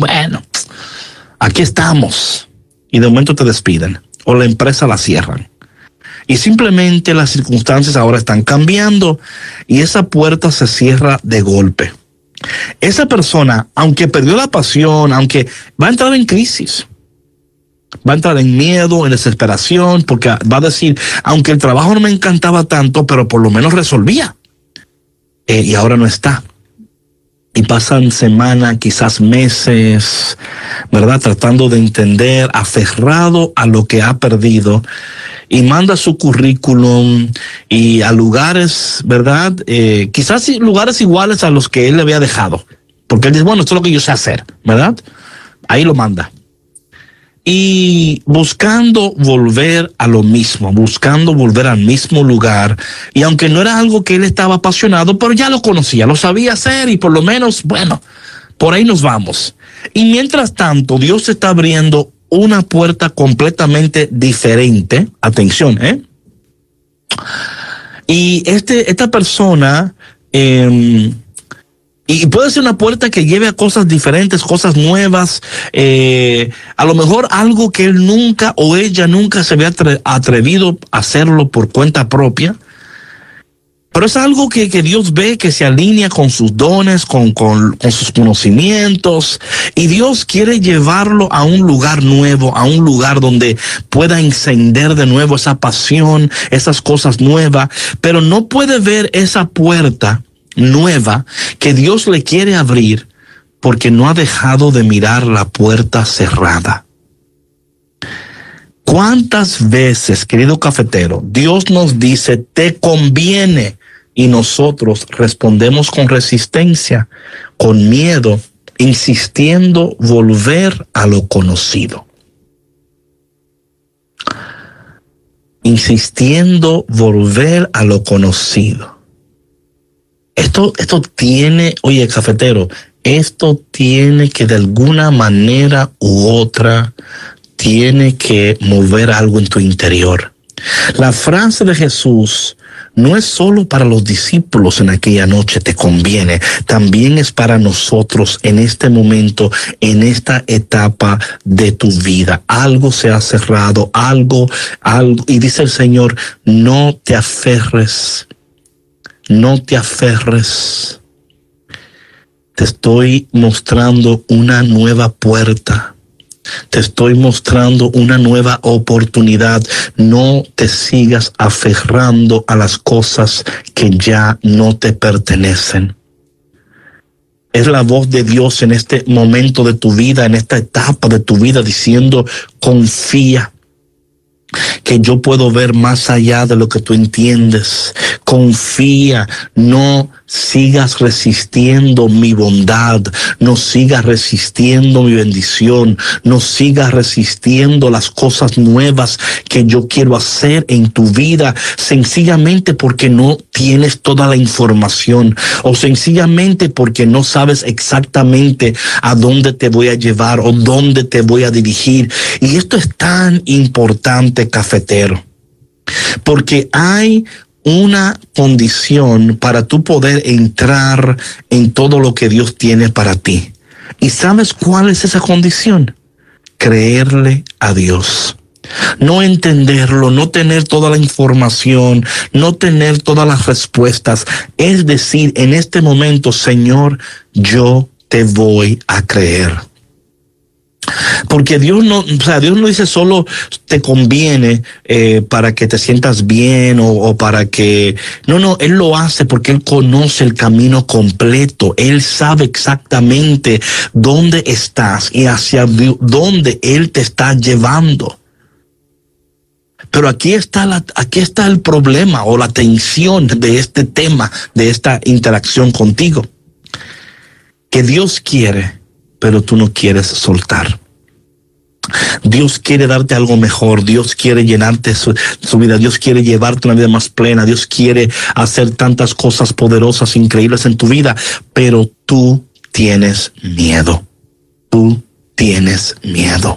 bueno, aquí estamos. Y de momento te despiden o la empresa la cierran. Y simplemente las circunstancias ahora están cambiando y esa puerta se cierra de golpe. Esa persona, aunque perdió la pasión, aunque va a entrar en crisis, va a entrar en miedo, en desesperación, porque va a decir, aunque el trabajo no me encantaba tanto, pero por lo menos resolvía. Y ahora no está. Y pasan semanas, quizás meses, ¿verdad? Tratando de entender, aferrado a lo que ha perdido. Y manda su currículum y a lugares, ¿verdad? Quizás lugares iguales a los que él le había dejado. Porque él dice, bueno, esto es lo que yo sé hacer, ¿verdad? Ahí lo manda. Y buscando volver a lo mismo, buscando volver al mismo lugar. Y aunque no era algo que él estaba apasionado, pero ya lo conocía, lo sabía hacer y por lo menos, bueno, por ahí nos vamos. Y mientras tanto, Dios está abriendo una puerta completamente diferente. Atención, Y esta persona, y puede ser una puerta que lleve a cosas diferentes, cosas nuevas, a lo mejor algo que él nunca o ella nunca se había atrevido a hacerlo por cuenta propia. Pero es algo que Dios ve que se alinea con sus dones, con sus conocimientos. Y Dios quiere llevarlo a un lugar nuevo, a un lugar donde pueda encender de nuevo esa pasión, esas cosas nuevas. Pero no puede ver esa puerta nueva que Dios le quiere abrir porque no ha dejado de mirar la puerta cerrada. ¿Cuántas veces, querido cafetero, Dios nos dice, te conviene? Y nosotros respondemos con resistencia, con miedo, insistiendo volver a lo conocido. Insistiendo volver a lo conocido. Esto tiene, oye, cafetero, esto tiene que de alguna manera u otra, tiene que mover algo en tu interior. La frase de Jesús no es solo para los discípulos en aquella noche, te conviene, también es para nosotros en este momento, en esta etapa de tu vida. Algo se ha cerrado, algo, y dice el Señor, no te aferres, no te aferres. Te estoy mostrando una nueva puerta. Te estoy mostrando una nueva oportunidad. No te sigas aferrando a las cosas que ya no te pertenecen. Es la voz de Dios en este momento de tu vida, en esta etapa de tu vida, diciendo, confía, que yo puedo ver más allá de lo que tú entiendes. Confía, no sigas resistiendo mi bondad, no sigas resistiendo mi bendición, no sigas resistiendo las cosas nuevas que yo quiero hacer en tu vida, sencillamente porque no tienes toda la información o sencillamente porque no sabes exactamente a dónde te voy a llevar o dónde te voy a dirigir. Y esto es tan importante, cafetero, porque hay una condición para tú poder entrar en todo lo que Dios tiene para ti. ¿Y sabes cuál es esa condición? Creerle a Dios. No entenderlo, no tener toda la información, no tener todas las respuestas. Es decir, en este momento, Señor, yo te voy a creer. Porque Dios no dice solo te conviene para que te sientas bien o para que... No, Él lo hace porque Él conoce el camino completo. Él sabe exactamente dónde estás y hacia dónde Él te está llevando. Pero aquí está el problema o la tensión de este tema, de esta interacción contigo. Que Dios quiere, pero tú no quieres soltar. Dios quiere darte algo mejor, Dios quiere llenarte su vida, Dios quiere llevarte una vida más plena, Dios quiere hacer tantas cosas poderosas, increíbles en tu vida, pero tú tienes miedo, tú tienes miedo.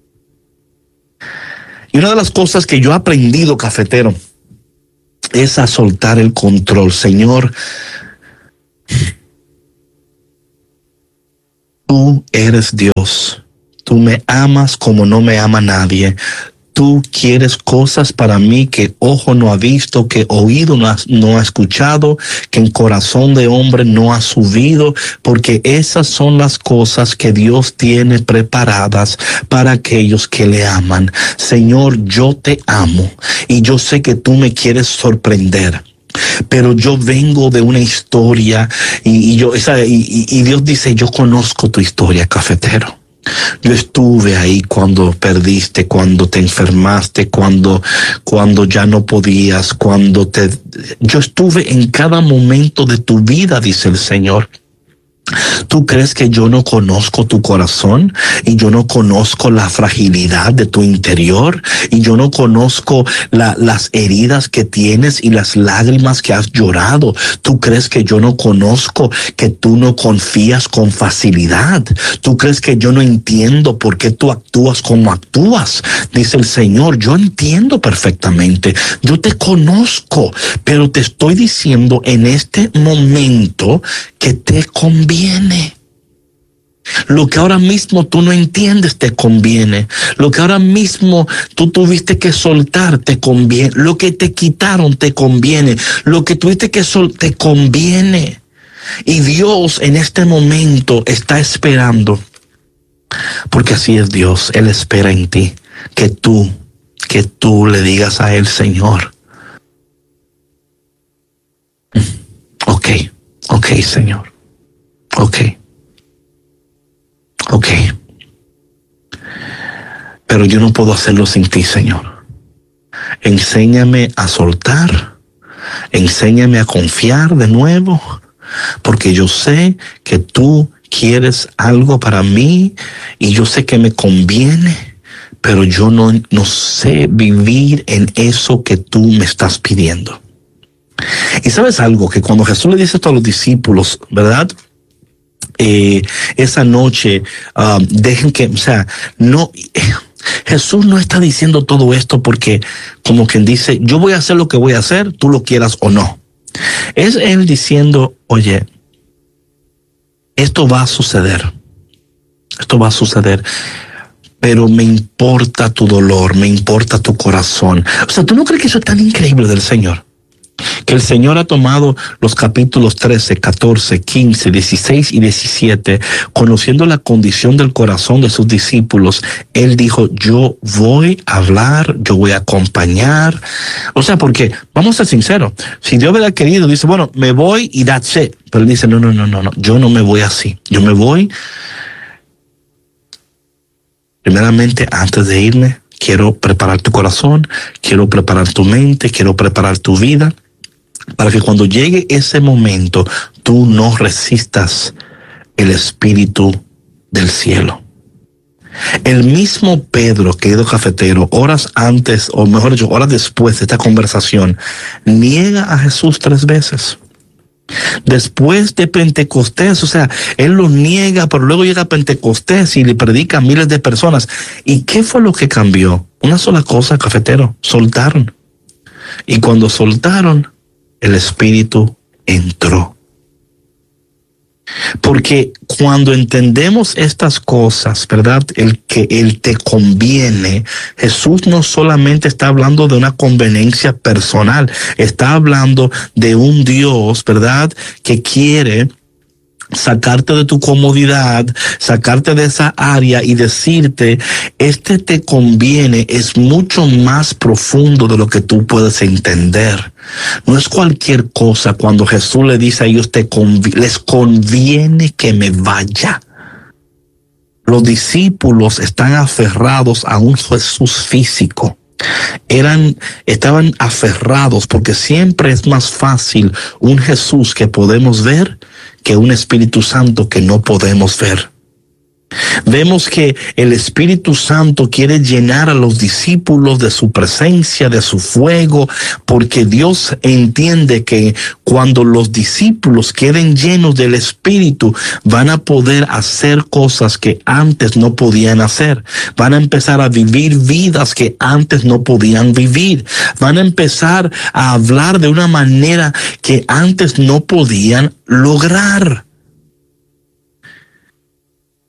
Y una de las cosas que yo he aprendido, cafetero, es a soltar el control. Señor, Tú eres Dios. Tú me amas como no me ama nadie. Tú quieres cosas para mí que ojo no ha visto, que oído no ha escuchado, que en corazón de hombre no ha subido, porque esas son las cosas que Dios tiene preparadas para aquellos que le aman. Señor, yo te amo y yo sé que tú me quieres sorprender. Pero yo vengo de una historia y Dios dice, yo conozco tu historia, cafetero. Yo estuve ahí cuando perdiste, cuando te enfermaste, cuando ya no podías, yo estuve en cada momento de tu vida, dice el Señor. ¿Tú crees que yo no conozco tu corazón y yo no conozco la fragilidad de tu interior y yo no conozco las heridas que tienes y las lágrimas que has llorado? ¿Tú crees que yo no conozco que tú no confías con facilidad? ¿Tú crees que yo no entiendo por qué tú actúas como actúas? Dice el Señor, yo entiendo perfectamente, yo te conozco, pero te estoy diciendo en este momento que te conviene. Lo que ahora mismo tú no entiendes te conviene. Lo que ahora mismo tú tuviste que soltar te conviene. Lo que te quitaron te conviene. Lo que tuviste que soltar te conviene. Y Dios en este momento está esperando. Porque así es Dios. Él espera en ti. Que tú le digas a Él, Señor. Ok, Señor. Ok. Pero yo no puedo hacerlo sin ti, Señor. Enséñame a soltar. Enséñame a confiar de nuevo. Porque yo sé que tú quieres algo para mí y yo sé que me conviene. Pero yo no sé vivir en eso que tú me estás pidiendo. Y sabes algo, que cuando Jesús le dice esto a los discípulos, ¿verdad? Esa noche, dejen que, Jesús no está diciendo todo esto porque como quien dice, yo voy a hacer lo que voy a hacer, tú lo quieras o no. Es Él diciendo, oye, esto va a suceder, pero me importa tu dolor, me importa tu corazón. O sea, ¿tú no crees que eso es tan increíble del Señor? Que el Señor ha tomado los capítulos 13, 14, 15, 16 y 17, conociendo la condición del corazón de sus discípulos. Él dijo, yo voy a hablar, yo voy a acompañar. O sea, porque, vamos a ser sinceros, si Dios hubiera querido, dice, bueno, me voy y that's it. Pero él dice, no, yo no me voy así. Yo me voy, primeramente, antes de irme, quiero preparar tu corazón, quiero preparar tu mente, quiero preparar tu vida, para que cuando llegue ese momento, tú no resistas el Espíritu del cielo. El mismo Pedro, querido cafetero, horas antes, o mejor dicho, horas después de esta conversación, niega a Jesús 3 veces. Después de Pentecostés, o sea, él lo niega, pero luego llega a Pentecostés y le predica a miles de personas. ¿Y qué fue lo que cambió? Una sola cosa, cafetero, soltaron. Y cuando soltaron, el Espíritu entró. Porque cuando entendemos estas cosas, ¿verdad? El que Él te conviene, Jesús no solamente está hablando de una conveniencia personal, está hablando de un Dios, ¿verdad? Que quiere sacarte de tu comodidad, sacarte de esa área y decirte, este te conviene, es mucho más profundo de lo que tú puedes entender. No es cualquier cosa cuando Jesús le dice a ellos, les conviene que me vaya. Los discípulos están aferrados a un Jesús físico. Estaban aferrados porque siempre es más fácil un Jesús que podemos ver que un Espíritu Santo que no podemos ver. Vemos que el Espíritu Santo quiere llenar a los discípulos de su presencia, de su fuego, porque Dios entiende que cuando los discípulos queden llenos del Espíritu, van a poder hacer cosas que antes no podían hacer. Van a empezar a vivir vidas que antes no podían vivir. Van a empezar a hablar de una manera que antes no podían lograr.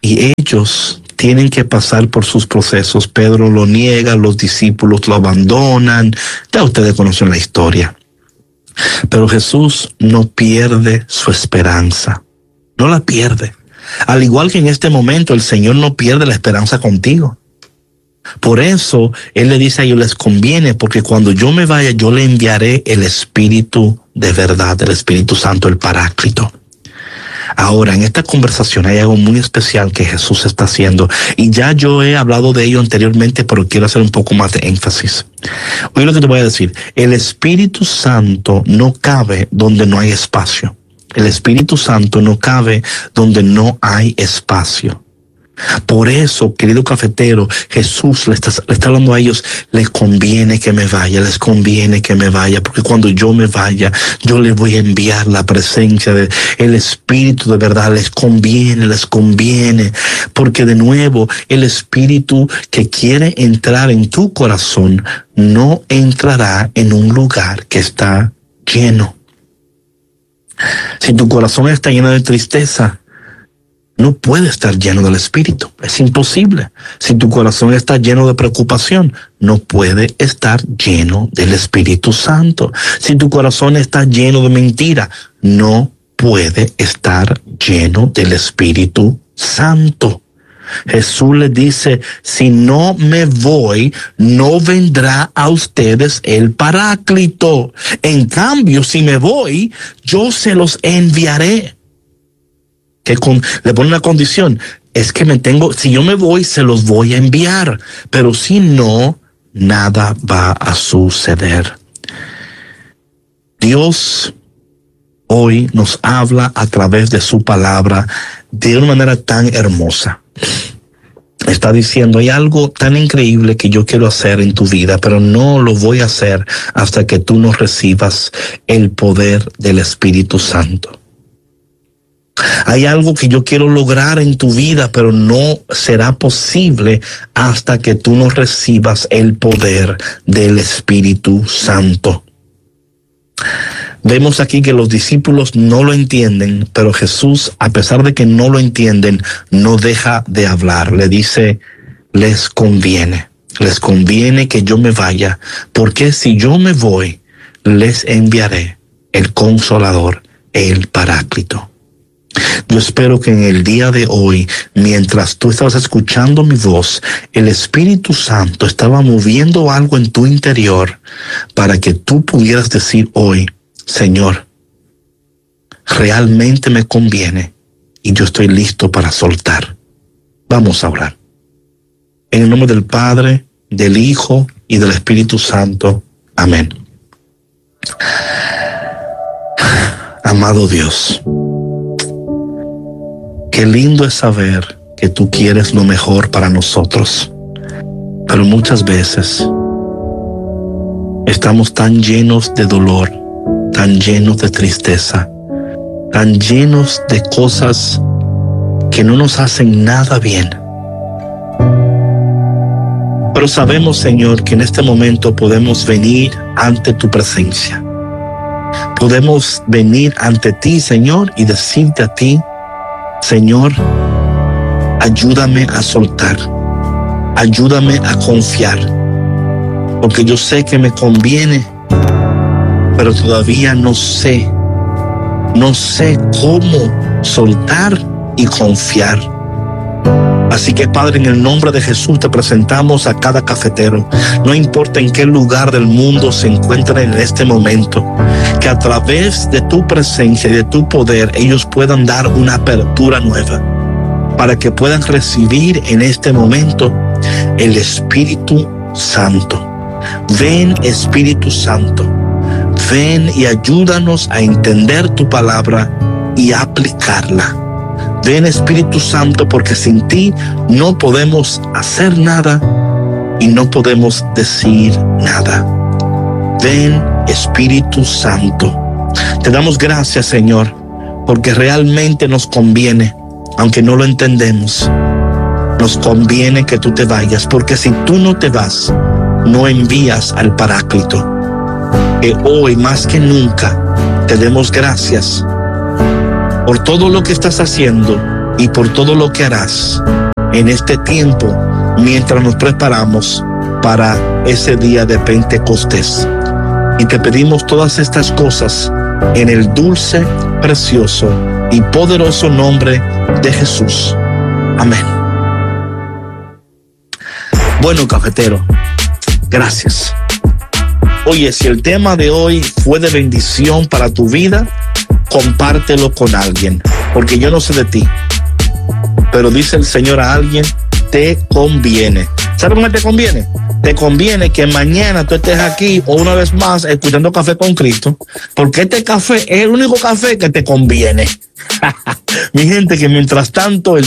y ellos tienen que pasar por sus procesos. Pedro lo niega, los discípulos lo abandonan. Ya ustedes conocen la historia. Pero Jesús no pierde su esperanza. No la pierde. Al igual que en este momento, el Señor no pierde la esperanza contigo. Por eso, Él le dice a ellos, les conviene, porque cuando yo me vaya, yo le enviaré el Espíritu de verdad, el Espíritu Santo, el Paráclito. Ahora, en esta conversación hay algo muy especial que Jesús está haciendo, y ya yo he hablado de ello anteriormente, pero quiero hacer un poco más de énfasis. Oye lo que te voy a decir, el Espíritu Santo no cabe donde no hay espacio. El Espíritu Santo no cabe donde no hay espacio. Por eso, querido cafetero, Jesús le está hablando a ellos, les conviene que me vaya, les conviene que me vaya, porque cuando yo me vaya, yo les voy a enviar la presencia del Espíritu de verdad, les conviene, porque de nuevo, el Espíritu que quiere entrar en tu corazón, no entrará en un lugar que está lleno. Si tu corazón está lleno de tristeza, no puede estar lleno del Espíritu. Es imposible. Si tu corazón está lleno de preocupación, no puede estar lleno del Espíritu Santo. Si tu corazón está lleno de mentira, no puede estar lleno del Espíritu Santo. Jesús les dice, si no me voy, no vendrá a ustedes el Paráclito. En cambio, si me voy, yo se los enviaré. Le pone una condición, es que si yo me voy, se los voy a enviar, pero si no, nada va a suceder. Dios hoy nos habla a través de su palabra de una manera tan hermosa. Está diciendo, hay algo tan increíble que yo quiero hacer en tu vida, pero no lo voy a hacer hasta que tú no recibas el poder del Espíritu Santo. Hay algo que yo quiero lograr en tu vida, pero no será posible hasta que tú no recibas el poder del Espíritu Santo. Vemos aquí que los discípulos no lo entienden, pero Jesús, a pesar de que no lo entienden, no deja de hablar. Le dice, les conviene que yo me vaya, porque si yo me voy, les enviaré el Consolador, el Paráclito. Yo espero que en el día de hoy, mientras tú estabas escuchando mi voz, el Espíritu Santo estaba moviendo algo en tu interior para que tú pudieras decir hoy, Señor, realmente me conviene y yo estoy listo para soltar. Vamos a orar. En el nombre del Padre, del Hijo y del Espíritu Santo. Amén. Amado Dios, qué lindo es saber que tú quieres lo mejor para nosotros, pero muchas veces estamos tan llenos de dolor, tan llenos de tristeza, tan llenos de cosas que no nos hacen nada bien. Pero sabemos, Señor, que en este momento podemos venir ante tu presencia. Podemos venir ante ti, Señor, y decirte a ti, Señor, ayúdame a soltar, ayúdame a confiar, porque yo sé que me conviene, pero todavía no sé cómo soltar y confiar. Así que, Padre, en el nombre de Jesús te presentamos a cada cafetero, no importa en qué lugar del mundo se encuentren en este momento, que a través de tu presencia y de tu poder ellos puedan dar una apertura nueva, para que puedan recibir en este momento el Espíritu Santo. Ven, Espíritu Santo, ven y ayúdanos a entender tu palabra y aplicarla. Ven, Espíritu Santo, porque sin ti no podemos hacer nada y no podemos decir nada. Ven, Espíritu Santo. Te damos gracias, Señor, porque realmente nos conviene, aunque no lo entendemos. Nos conviene que tú te vayas, porque si tú no te vas, no envías al Paráclito. Que hoy más que nunca te demos gracias por todo lo que estás haciendo y por todo lo que harás en este tiempo mientras nos preparamos para ese día de Pentecostés. Y te pedimos todas estas cosas en el dulce, precioso y poderoso nombre de Jesús. Amén. Bueno, cafetero, gracias. Oye, si el tema de hoy fue de bendición para tu vida, compártelo con alguien, porque yo no sé de ti, pero dice el Señor a alguien, te conviene. ¿Sabes cómo te conviene? Te conviene que mañana tú estés aquí o una vez más escuchando Café con Cristo, porque este café es el único café que te conviene. Mi gente, que mientras tanto el